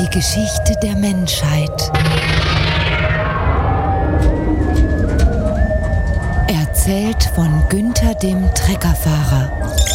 Geschichte der Menschheit. Erzählt von Günther dem Treckerfahrer.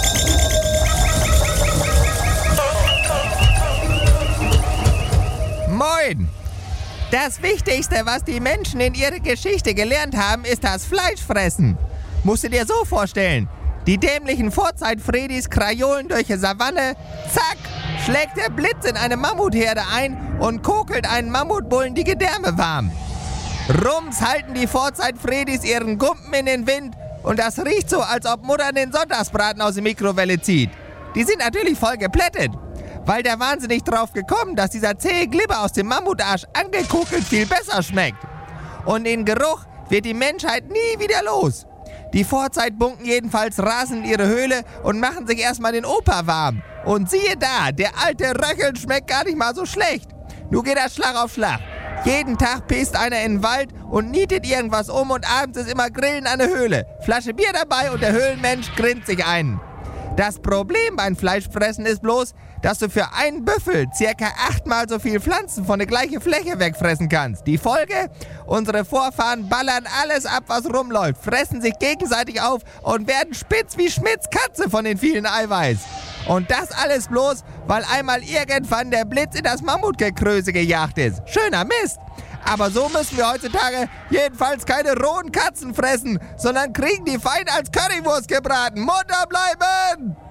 Moin! Das Wichtigste, was die Menschen in ihrer Geschichte gelernt haben, ist das Fleischfressen. Musst du dir so vorstellen. Die dämlichen Vorzeit-Fredis krajolen durch die Savanne, zack, schlägt der Blitz in eine Mammutherde ein und kokelt einen Mammutbullen die Gedärme warm. Rums halten die Vorzeit-Fredis ihren Gumpen in den Wind und das riecht so, als ob Mutter den Sonntagsbraten aus der Mikrowelle zieht. Die sind natürlich voll geplättet, weil der wahnsinnig drauf gekommen, dass dieser zähe Glibber aus dem Mammutarsch angekokelt viel besser schmeckt. Und den Geruch wird die Menschheit nie wieder los. Die Vorzeitbunken jedenfalls rasen in ihre Höhle und machen sich erstmal den Opa warm. Und siehe da, der alte Röcheln schmeckt gar nicht mal so schlecht. Nun geht das Schlag auf Schlag. Jeden Tag pisst einer in den Wald und nietet irgendwas um und abends ist immer Grillen an der Höhle. Flasche Bier dabei und der Höhlenmensch grinst sich ein. Das Problem beim Fleischfressen ist bloß, dass du für einen Büffel circa 8-mal so viel Pflanzen von der gleichen Fläche wegfressen kannst. Die Folge? Unsere Vorfahren ballern alles ab, was rumläuft, fressen sich gegenseitig auf und werden spitz wie Schmidts Katze von den vielen Eiweiß. Und das alles bloß, weil einmal irgendwann der Blitz in das Mammutgekröse gejagt ist. Schöner Mist! Aber so müssen wir heutzutage jedenfalls keine rohen Katzen fressen, sondern kriegen die fein als Currywurst gebraten. Munter bleiben!